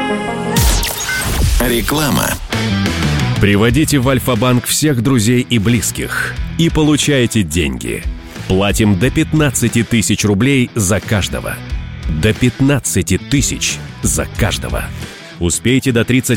Реклама. Приводите в Альфа-банк всех друзей и близких и получайте деньги. Платим до 15 тысяч рублей за каждого. До 15 тысяч за каждого. Успейте до 30